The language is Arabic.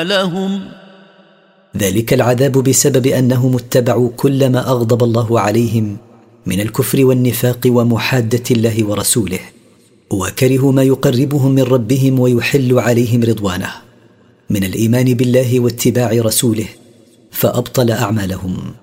لهم. ذلك العذاب بسبب أنهم اتبعوا كل ما أغضب الله عليهم من الكفر والنفاق ومحادة الله ورسوله، وكرهوا ما يقربهم من ربهم ويحل عليهم رضوانه من الإيمان بالله واتباع رسوله، فأبطل أعمالهم.